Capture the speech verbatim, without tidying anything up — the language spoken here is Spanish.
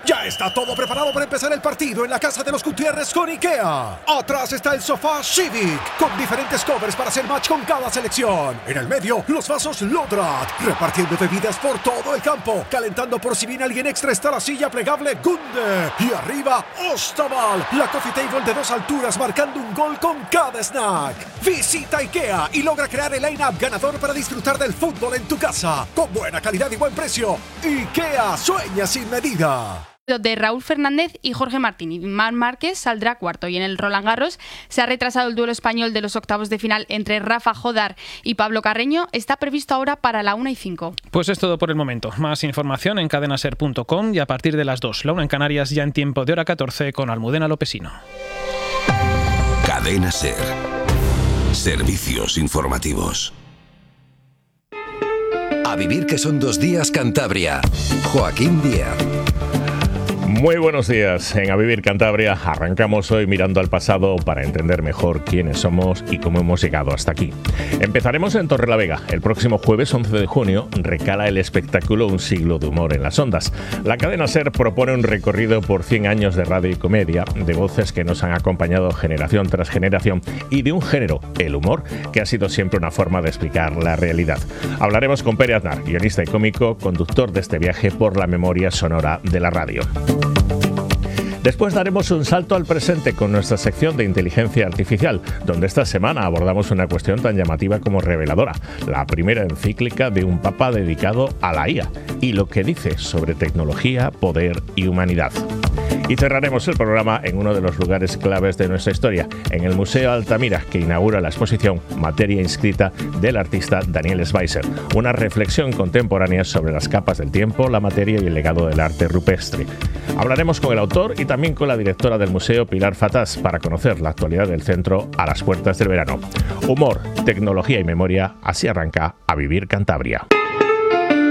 Ya está todo preparado para empezar el partido en la casa de los Gutiérrez con IKEA. Atrás está el sofá Civic, con diferentes covers para hacer match con cada selección. En el medio, los vasos Lodrat, repartiendo bebidas por todo el campo. Calentando por si viene alguien extra está la silla plegable Gunde. Y arriba, Ostaval, la coffee table de dos alturas marcando un gol con cada snack. Visita IKEA y logra crear el line-up ganador para disfrutar del fútbol en tu casa. Con buena calidad y buen precio. IKEA, sueña sin medida. De Raúl Fernández y Jorge Martín. Y Marc Márquez saldrá cuarto. Y en el Roland Garros se ha retrasado el duelo español de los octavos de final entre Rafa Jodar y Pablo Carreño. Está previsto ahora para la una y cinco. Pues es todo por el momento. Más información en cadenaser punto com y a partir de las dos, la una en Canarias, ya en tiempo de hora catorce con Almudena Lopesino. Cadena Ser. Servicios informativos. A vivir que son dos días Cantabria. Joaquín Díaz. Muy buenos días. En A Vivir Cantabria arrancamos hoy mirando al pasado para entender mejor quiénes somos y cómo hemos llegado hasta aquí. Empezaremos en Torrelavega. El próximo jueves once de junio recala el espectáculo Un siglo de humor en las ondas. La cadena SER propone un recorrido por cien años de radio y comedia, de voces que nos han acompañado generación tras generación y de un género, el humor, que ha sido siempre una forma de explicar la realidad. Hablaremos con Pere Aznar, guionista y cómico, conductor de este viaje por la memoria sonora de la radio. Después daremos un salto al presente con nuestra sección de inteligencia artificial, donde esta semana abordamos una cuestión tan llamativa como reveladora, la primera encíclica de un papa dedicado a la I A y lo que dice sobre tecnología, poder y humanidad. Y cerraremos el programa en uno de los lugares claves de nuestra historia, en el Museo Altamira, que inaugura la exposición Materia inscrita del artista Daniel Schweitzer, una reflexión contemporánea sobre las capas del tiempo, la materia y el legado del arte rupestre. Hablaremos con el autor y también con la directora del museo, Pilar Fatás, para conocer la actualidad del centro a las puertas del verano. Humor, tecnología y memoria, así arranca A Vivir Cantabria.